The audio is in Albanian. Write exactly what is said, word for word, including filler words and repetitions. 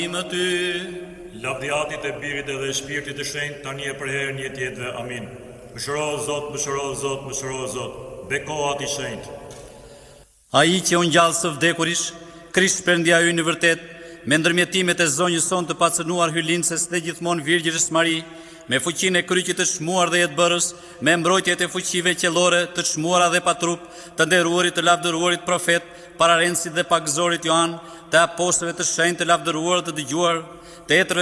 Më ty, Lavdiatit e Birit dhe Shpirtit të Shenjtë tani e për herën një tjetër. Amin. Mëshiro o Zot, mëshiro o Zot, mëshiro o Zot. Bekohat i shenjtë. ai që unë gjallë së vdekurish, Krisht Perëndia ynë i vërtet, me ndërmjetimet e zonjës son të pacënuar hylinces dhe gjithmonë Virgjërës Mari, me fuqinë e kryqit të çmuar dhe jetëbërës, me mbrojtjet e fuqive qellore të çmuara dhe pa trup, të nderuarit të lavdëruarit profet, pararenësit dhe pagëzorit Joan, të apostëve të shenjtë të lavdëruar të dëgjuar, të etërve